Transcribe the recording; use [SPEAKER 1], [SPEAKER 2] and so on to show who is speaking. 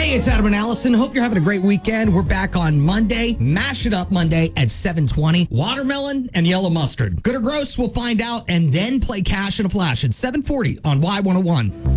[SPEAKER 1] Hey, it's Adam and Allison. Hope you're having a great weekend. We're back on Monday. Mash It Up Monday at 7:20. Watermelon and yellow mustard. Good or gross, we'll find out, and then play Cash in a Flash at 7:40 on Y101.